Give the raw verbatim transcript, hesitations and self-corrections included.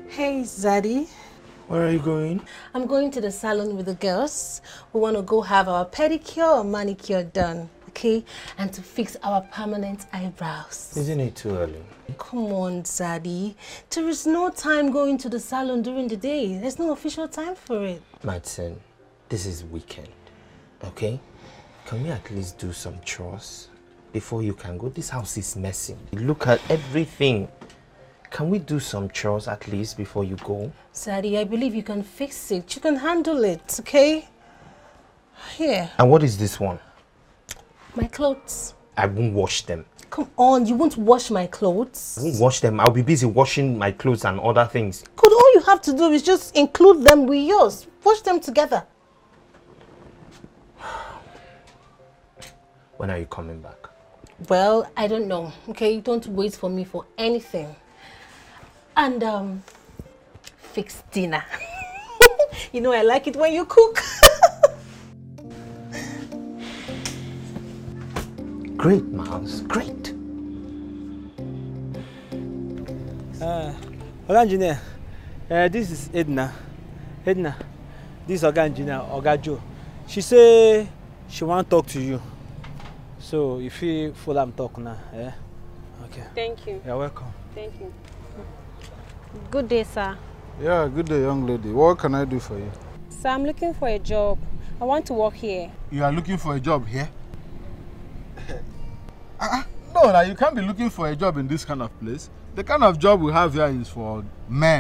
Hey, Zaddy. Where are you going? I'm going to the salon with the girls. We want to go have our pedicure or manicure done, okay? And to fix our permanent eyebrows. Isn't it too early? Come on, Zaddy. There is no time going to the salon during the day. There's no official time for it. Madsen, this is weekend, okay? Can we at least do some chores before you can go? This house is messy. Look at everything. Can we do some chores at least before you go? Zaddy, I believe you can fix it. You can handle it, okay? Here. And what is this one? My clothes. I won't wash them. Come on, you won't wash my clothes? I won't wash them. I'll be busy washing my clothes and other things. Good, all you have to do is just include them with yours. Wash them together. When are you coming back? Well, I don't know, okay? Don't wait for me for anything. And, um, fix dinner. You know I like it when you cook. Great, Miles, great. Uh, Oga Engineer, uh, this is Edna. Edna, this is Oga Engineer, Oga Joe. She say she want to talk to you. So if you follow am talk now, eh? Okay. Thank you. You're welcome. Thank you. Good day, sir. Yeah, good day, young lady. What can I do for you? Sir, I'm looking for a job. I want to work here. You are looking for a job here? uh, no, now you can't be looking for a job in this kind of place. The kind of job we have here is for men.